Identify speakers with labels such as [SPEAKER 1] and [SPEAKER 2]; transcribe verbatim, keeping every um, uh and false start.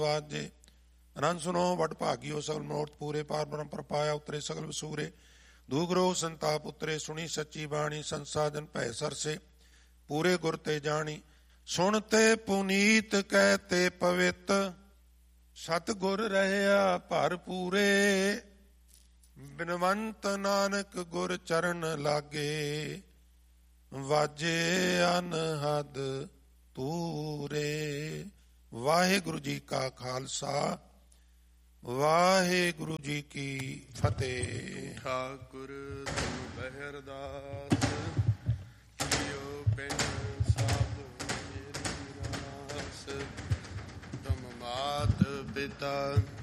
[SPEAKER 1] ਵਾਜੇ। ਆਨੰਦ ਸੁਣੋ ਵਡ ਭਾਗਿਓ ਸਗਲ ਮਨੋਰਥ ਪੂਰੇ। ਪਾਰ ਬ੍ਰਹਮ ਪ੍ਰਪਾਇਆ ਉਤਰੇ ਸਗਲ ਵਸੂਰੇ। ਦੂਗਰੋ ਸੰਤਾਪ ਉਤਰੇ ਸੁਣੀ ਸੱਚੀ ਬਾਣੀ। ਸੰਸਾਜਨ ਭੈ ਸਰਸੇ ਪੂਰੇ ਗੁਰ ਤੇ ਜਾਣੀ। ਸੁਣਤੇ ਪੁਨੀਤ ਕਹਿਤੇ ਪਵਿੱਤ ਸਤਿਗੁਰ ਰਹਿਆ ਭਰ ਪੂਰੇ। ਬਿਨਵੰਤ ਨਾਨਕ ਗੁਰ ਚਰਨ ਲਾਗੇ ਵਾਜੇ ਅਨਹਦ ਤੂਰੇ। ਵਾਹਿਗੁਰੂ ਜੀ ਕਾ ਖਾਲਸਾ ਵਾਹਿਗੁਰੂ ਜੀ ਕੀ ਫਤਿਹ।
[SPEAKER 2] ਠਾਕੁਰ ਤੁਮ ਬਹਿਰਦਾਸ ਜਿਉ ਬਿਨ ਸਭ ਮੇਰੀ ਰਾਸ। ਤੁਮ ਮਾਤ ਪਿਤਾ